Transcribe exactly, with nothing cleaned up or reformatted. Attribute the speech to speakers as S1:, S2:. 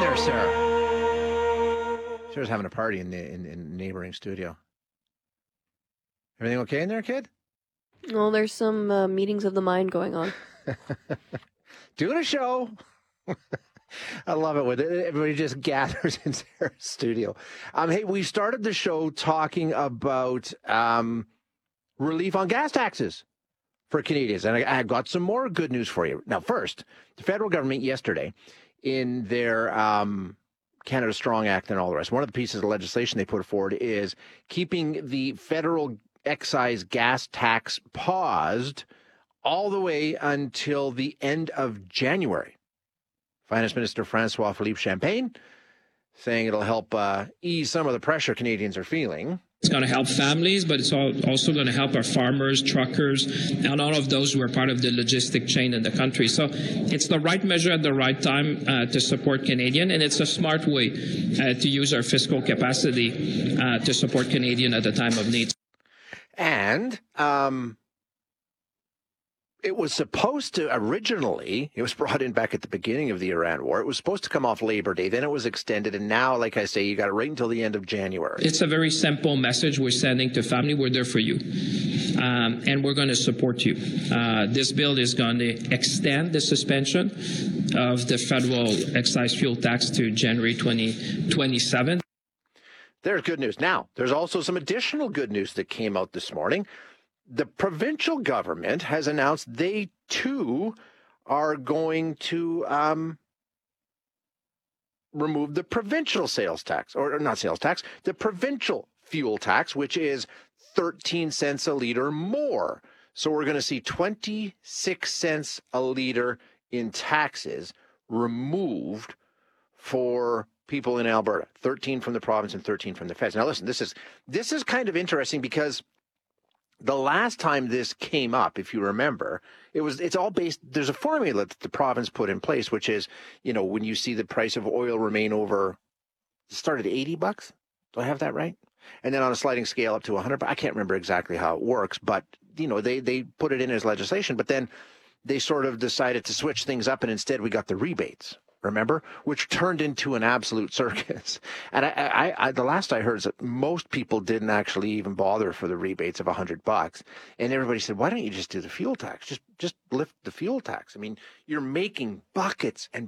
S1: there, Sarah? Sarah's having a party in the in, in neighboring studio. Everything okay in there, kid?
S2: Well, there's some uh, meetings of the mind going on.
S1: Doing a show. I love it when everybody just gathers in Sarah's studio. Um, hey, we started the show talking about um, relief on gas taxes for Canadians, and I, I got some more good news for you. Now, first, the federal government yesterday, in their um, Canada Strong Act and all the rest, one of the pieces of legislation they put forward is keeping the federal excise gas tax paused all the way until the end of January. Finance Minister François-Philippe Champagne saying it'll help uh, ease some of the pressure Canadians are feeling.
S3: It's going to help families, but it's also going to help our farmers, truckers, and all of those who are part of the logistic chain in the country. So it's the right measure at the right time uh, to support Canadian, and it's a smart way uh, to use our fiscal capacity uh, to support Canadian at a time of need.
S1: And um, it was supposed to originally, it was brought in back at the beginning of the Iran war. It was supposed to come off Labor Day. Then it was extended. And now, like I say, you got it right until the end of January.
S3: It's a very simple message we're sending to family. We're there for you. Um, and we're going to support you. Uh, this bill is going to extend the suspension of the federal excise fuel tax to January twenty twenty-seven.
S1: There's good news. Now, there's also some additional good news that came out this morning. The provincial government has announced they, too, are going to um, remove the provincial sales tax, or, or not sales tax, the provincial fuel tax, which is thirteen cents a liter more. So we're going to see twenty-six cents a liter in taxes removed for people in Alberta, thirteen from the province and thirteen from the feds. Now, listen, this is this is kind of interesting because the last time this came up, if you remember, it was it's all based. There's a formula that the province put in place, which is, you know, when you see the price of oil remain over, it started at eighty bucks. Do I have that right? And then on a sliding scale up to one hundred. I can't remember exactly how it works, but you know, they they put it in as legislation. But then they sort of decided to switch things up, and instead we got the rebates. Remember, which turned into an absolute circus. And I, I, I, the last I heard is that most people didn't actually even bother for the rebates of a hundred bucks. And everybody said, "Why don't you just do the fuel tax? Just, just lift the fuel tax. I mean, you're making buckets and